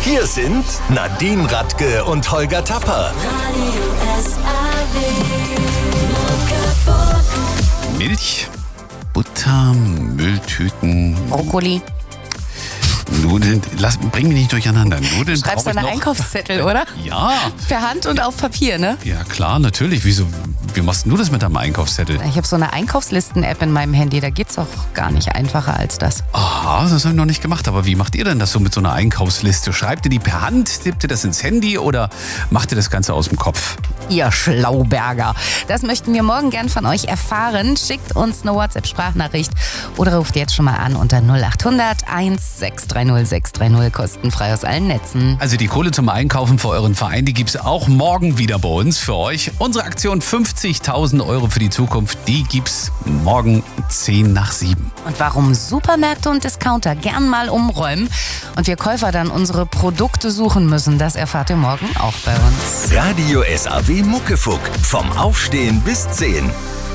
Hier sind Nadine Radke und Holger Tapper. Milch, Butter, Mülltüten, Brokkoli. Nudeln. Bring mich nicht durcheinander. Nudeln. Schreibst du deine Einkaufszettel, oder? Ja. Per Hand und auf Papier, ne? Ja, klar, natürlich. Wieso? Wie machst du das mit deinem Einkaufszettel? Ich habe so eine Einkaufslisten-App in meinem Handy. Da geht's auch gar nicht einfacher als das. Aha, das habe ich noch nicht gemacht. Aber wie macht ihr denn das so mit so einer Einkaufsliste? Schreibt ihr die per Hand? Tippt ihr das ins Handy? Oder macht ihr das Ganze aus dem Kopf? Ihr Schlauberger. Das möchten wir morgen gern von euch erfahren. Schickt uns eine WhatsApp-Sprachnachricht oder ruft jetzt schon mal an unter 0800 1630 630, kostenfrei aus allen Netzen. Also die Kohle zum Einkaufen für euren Verein, die gibt's auch morgen wieder bei uns für euch. Unsere Aktion 50.000 € für die Zukunft, die gibt's morgen 6:50. Und warum Supermärkte und Discounter gern mal umräumen und wir Käufer dann unsere Produkte suchen müssen, das erfahrt ihr morgen auch bei uns. Radio SAW Muckefuck. Vom Aufstehen bis 10.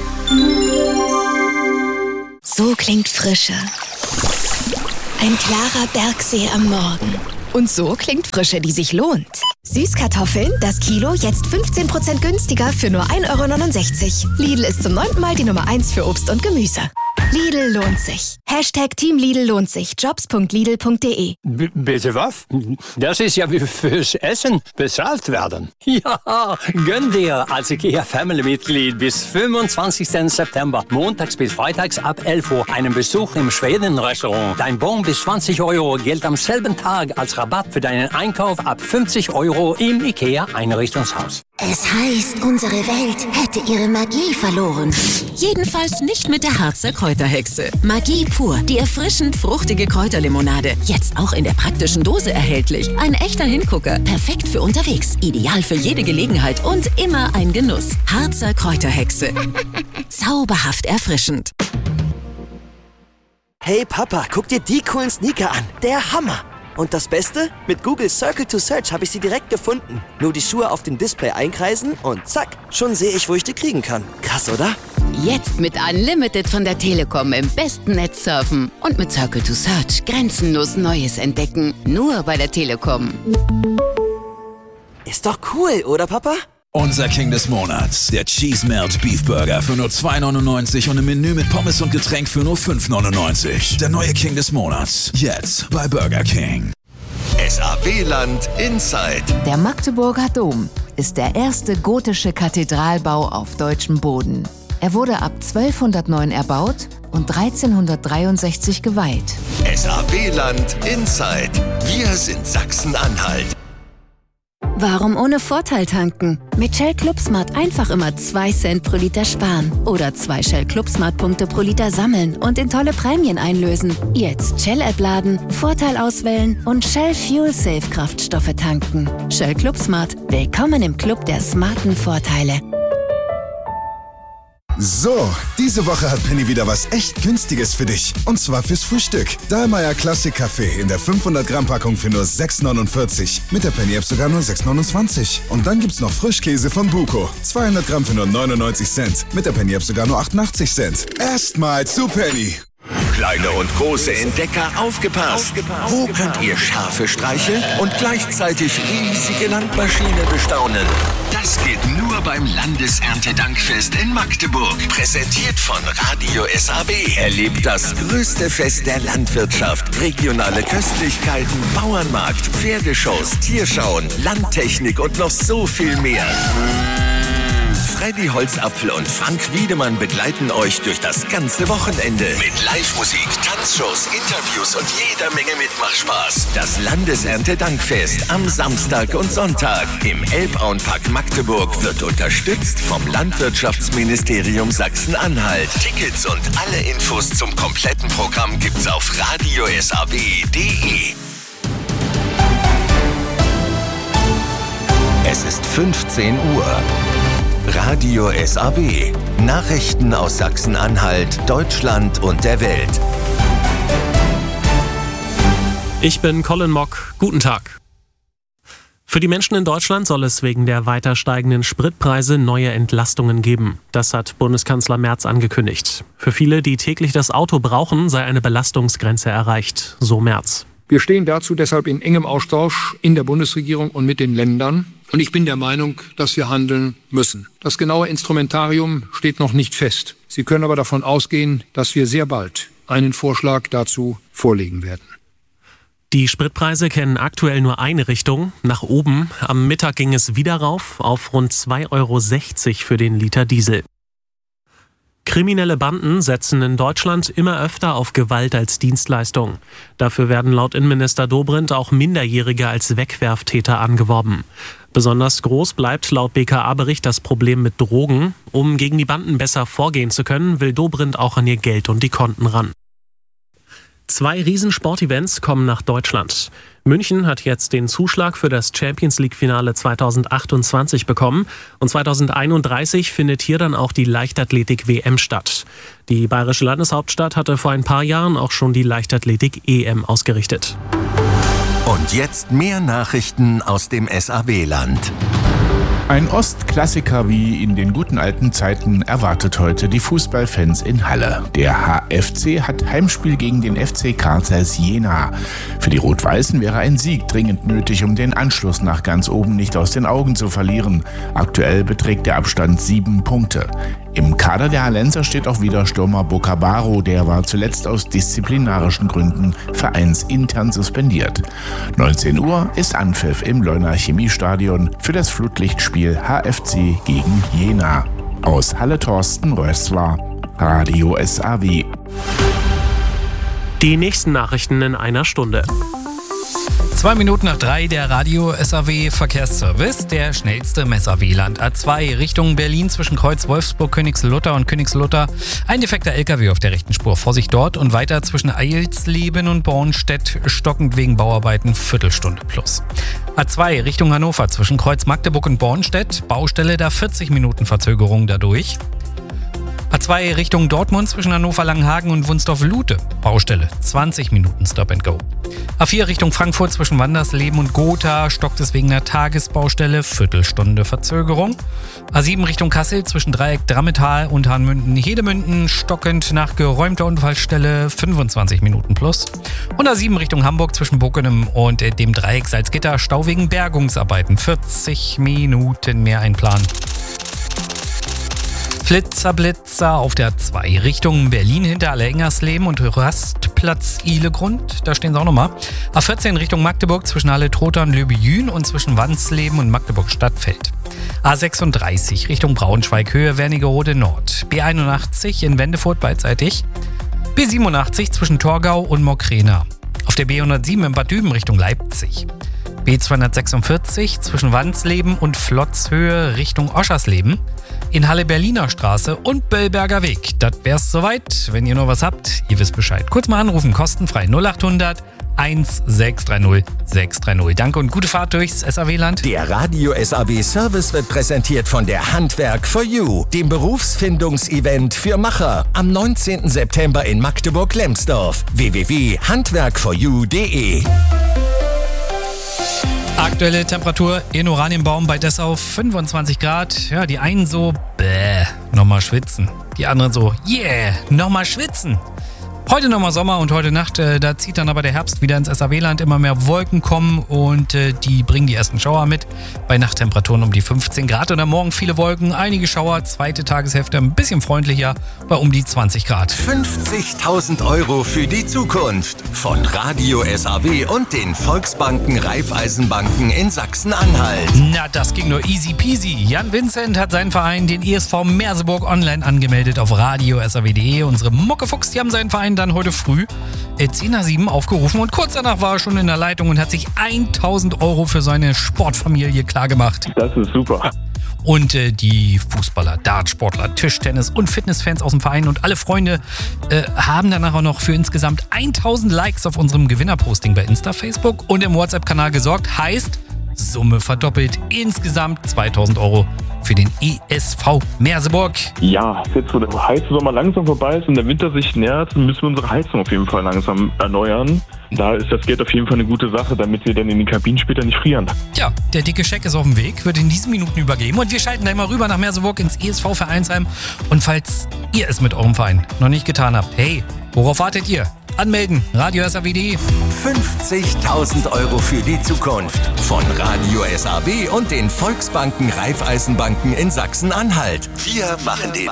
So klingt Frische. Ein klarer Bergsee am Morgen. Und so klingt Frische, die sich lohnt. Süßkartoffeln, das Kilo, jetzt 15% günstiger für nur 1,69 €. Lidl ist zum 9. Mal die Nummer 1 für Obst und Gemüse. Lidl lohnt sich. Team Lidl lohnt sich. Jobs.lidl.de. Bitte was? Das ist ja wie fürs Essen bezahlt werden. Ja, gönn dir als IKEA-Family-Mitglied bis 25. September, montags bis freitags ab 11 Uhr, einen Besuch im Schweden-Restaurant. Dein Bon bis 20 € gilt am selben Tag als Rabatt für deinen Einkauf ab 50 € im IKEA-Einrichtungshaus. Es heißt, unsere Welt hätte ihre Magie verloren. Jedenfalls nicht mit der Harzer Kräuterhexe. Magie pur, die erfrischend fruchtige Kräuterlimonade. Jetzt auch in der praktischen Dose erhältlich. Ein echter Hingucker. Perfekt für unterwegs. Ideal für jede Gelegenheit und immer ein Genuss. Harzer Kräuterhexe. Zauberhaft erfrischend. Hey Papa, guck dir die coolen Sneaker an. Der Hammer! Und das Beste? Mit Google Circle to Search habe ich sie direkt gefunden. Nur die Schuhe auf dem Display einkreisen und zack, schon sehe ich, wo ich die kriegen kann. Krass, oder? Jetzt mit Unlimited von der Telekom im besten Netz surfen. Und mit Circle to Search grenzenlos Neues entdecken. Nur bei der Telekom. Ist doch cool, oder Papa? Unser King des Monats, der Cheese Melt Beef Burger für nur 2,99 € und ein Menü mit Pommes und Getränk für nur 5,99 €. Der neue King des Monats, jetzt bei Burger King. SAW-Land Inside. Der Magdeburger Dom ist der erste gotische Kathedralbau auf deutschem Boden. Er wurde ab 1209 erbaut und 1363 geweiht. SAW-Land Inside. Wir sind Sachsen-Anhalt. Warum ohne Vorteil tanken? Mit Shell ClubSmart einfach immer 2 Cent pro Liter sparen. Oder 2 Shell ClubSmart-Punkte pro Liter sammeln und in tolle Prämien einlösen. Jetzt Shell-App laden, Vorteil auswählen und Shell Fuel Safe Kraftstoffe tanken. Shell ClubSmart. Willkommen im Club der smarten Vorteile. So, diese Woche hat Penny wieder was echt Günstiges für dich. Und zwar fürs Frühstück. Dahlmeier Classic Kaffee in der 500-Gramm-Packung für nur 6,49. Mit der Penny-App sogar nur 6,29. Und dann gibt's noch Frischkäse von Buko. 200 Gramm für nur 99 Cent. Mit der Penny-App sogar nur 88 Cent. Erstmal zu Penny. Kleine und große Entdecker, aufgepasst! Wo könnt ihr Schafe streicheln und gleichzeitig riesige Landmaschinen bestaunen? Das geht nur beim Landeserntedankfest in Magdeburg. Präsentiert von Radio SAW. Erlebt das größte Fest der Landwirtschaft. Regionale Köstlichkeiten, Bauernmarkt, Pferdeshows, Tierschauen, Landtechnik und noch so viel mehr. Freddy Holzapfel und Frank Wiedemann begleiten euch durch das ganze Wochenende. Mit Live-Musik, Tanzshows, Interviews und jeder Menge Mitmachspaß. Das Landeserntedankfest am Samstag und Sonntag im Elbauenpark Magdeburg wird unterstützt vom Landwirtschaftsministerium Sachsen-Anhalt. Tickets und alle Infos zum kompletten Programm gibt's auf radiosaw.de. Es ist 15 Uhr. Radio SAW. Nachrichten aus Sachsen-Anhalt, Deutschland und der Welt. Ich bin Colin Mock. Guten Tag. Für die Menschen in Deutschland soll es wegen der weiter steigenden Spritpreise neue Entlastungen geben. Das hat Bundeskanzler Merz angekündigt. Für viele, die täglich das Auto brauchen, sei eine Belastungsgrenze erreicht, so Merz. Wir stehen dazu deshalb in engem Austausch in der Bundesregierung und mit den Ländern. Und ich bin der Meinung, dass wir handeln müssen. Das genaue Instrumentarium steht noch nicht fest. Sie können aber davon ausgehen, dass wir sehr bald einen Vorschlag dazu vorlegen werden. Die Spritpreise kennen aktuell nur eine Richtung, nach oben. Am Mittag ging es wieder rauf auf rund 2,60 € für den Liter Diesel. Kriminelle Banden setzen in Deutschland immer öfter auf Gewalt als Dienstleistung. Dafür werden laut Innenminister Dobrindt auch Minderjährige als Wegwerftäter angeworben. Besonders groß bleibt laut BKA-Bericht das Problem mit Drogen. Um gegen die Banden besser vorgehen zu können, will Dobrindt auch an ihr Geld und die Konten ran. 2 Riesensportevents kommen nach Deutschland. München hat jetzt den Zuschlag für das Champions-League-Finale 2028 bekommen und 2031 findet hier dann auch die Leichtathletik-WM statt. Die bayerische Landeshauptstadt hatte vor ein paar Jahren auch schon die Leichtathletik-EM ausgerichtet. Und jetzt mehr Nachrichten aus dem SAW-Land. Ein Ostklassiker wie in den guten alten Zeiten erwartet heute die Fußballfans in Halle. Der HFC hat Heimspiel gegen den FC Carl Zeiss Jena. Für die Rot-Weißen wäre ein Sieg dringend nötig, um den Anschluss nach ganz oben nicht aus den Augen zu verlieren. Aktuell beträgt der Abstand 7 Punkte. Im Kader der Hallenser steht auch wieder Stürmer Bocabaro, der war zuletzt aus disziplinarischen Gründen vereinsintern suspendiert. 19 Uhr ist Anpfiff im Leuner Chemiestadion für das Flutlichtspiel HFC gegen Jena. Aus Halle Thorsten Rössler, Radio SAW. Die nächsten Nachrichten in einer Stunde. 2 Minuten nach 3 der Radio SAW Verkehrsservice, der schnellste im SAW-Land. A2 Richtung Berlin zwischen Kreuz Wolfsburg, Königslutter und Königslutter. Ein defekter LKW auf der rechten Spur. Vorsicht dort und weiter zwischen Eilsleben und Bornstedt stockend wegen Bauarbeiten Viertelstunde plus. A2 Richtung Hannover zwischen Kreuz Magdeburg und Bornstedt. Baustelle, da 40 Minuten Verzögerung dadurch. A2 Richtung Dortmund zwischen Hannover-Langenhagen und Wunsdorf-Lute. Baustelle, 20 Minuten Stop and Go. A4 Richtung Frankfurt zwischen Wandersleben und Gotha stockt es wegen einer Tagesbaustelle, Viertelstunde Verzögerung. A7 Richtung Kassel zwischen Dreieck Drammetal und Hahnmünden-Hedemünden stockend nach geräumter Unfallstelle, 25 Minuten plus. Und A7 Richtung Hamburg zwischen Bockenem und dem Dreieck Salzgitter Stau wegen Bergungsarbeiten, 40 Minuten mehr einplanen. Flitzer auf der 2 Richtung Berlin hinter Allerengnersleben und Rastplatz Ihlegrund. Da stehen sie auch nochmal. A14 Richtung Magdeburg zwischen Halle-Trotha und Löbejün und zwischen Wandsleben und Magdeburg-Stadtfeld. A36 Richtung Braunschweig Höhe Wernigerode Nord. B81 in Wendefurt beidseitig. B87 zwischen Torgau und Mokrena. Auf der B107 in Bad Düben Richtung Leipzig. B246 zwischen Wandsleben und Flotzhöhe Richtung Oschersleben. In Halle-Berliner Straße und Böllberger Weg. Das wär's soweit. Wenn ihr noch was habt, ihr wisst Bescheid. Kurz mal anrufen, kostenfrei 0800 1630 630. Danke und gute Fahrt durchs SAW-Land. Der Radio SAW Service wird präsentiert von der Handwerk for You, dem Berufsfindungsevent für Macher. Am 19. September in Magdeburg-Lemsdorf. www.handwerkforyou.de. Aktuelle Temperatur in Oranienbaum bei Dessau 25 Grad. Ja, die einen so, nochmal schwitzen. Die anderen so, nochmal schwitzen. Heute nochmal Sommer und heute Nacht, da zieht dann aber der Herbst wieder ins SAW-Land. Immer mehr Wolken kommen und die bringen die ersten Schauer mit. Bei Nachttemperaturen um die 15 Grad und am Morgen viele Wolken, einige Schauer, zweite Tageshälfte ein bisschen freundlicher bei um die 20 Grad. 50.000 € für die Zukunft von Radio SAW und den Volksbanken Raiffeisenbanken in Sachsen-Anhalt. Na, das ging nur easy peasy. Jan Vincent hat seinen Verein, den ESV Merseburg, online angemeldet auf radiosaw.de. Unsere Muckefuchs, die haben seinen Verein dann heute früh 10 nach 7 aufgerufen und kurz danach war er schon in der Leitung und hat sich 1.000 € für seine Sportfamilie klargemacht. Das ist super. Und die Fußballer, Dartsportler, Tischtennis und Fitnessfans aus dem Verein und alle Freunde haben danach auch noch für insgesamt 1.000 Likes auf unserem Gewinnerposting bei Insta, Facebook und im WhatsApp-Kanal gesorgt. Heißt, Summe verdoppelt, insgesamt 2.000 € für den ESV Merseburg. Ja, jetzt wo der heiße Sommer langsam vorbei ist und der Winter sich nähert, müssen wir unsere Heizung auf jeden Fall langsam erneuern. Da ist das Geld auf jeden Fall eine gute Sache, damit wir dann in den Kabinen später nicht frieren. Ja, der dicke Scheck ist auf dem Weg, wird in diesen Minuten übergeben und wir schalten dann mal rüber nach Merseburg ins ESV Vereinsheim. Und falls ihr es mit eurem Verein noch nicht getan habt, hey, worauf wartet ihr? Anmelden, Radio SAW.de. 50.000 € für die Zukunft. Von Radio SAW und den Volksbanken Raiffeisenbanken in Sachsen-Anhalt. Wir machen den